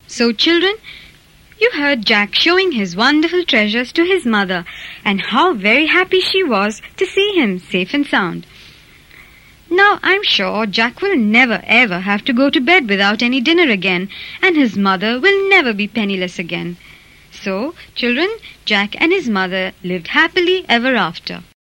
So, children, you heard Jack showing his wonderful treasures to his mother, and how very happy she was to see him safe and sound. Now I'm sure Jack will never ever have to go to bed without any dinner again, and his mother will never be penniless again. So, children, Jack and his mother lived happily ever after.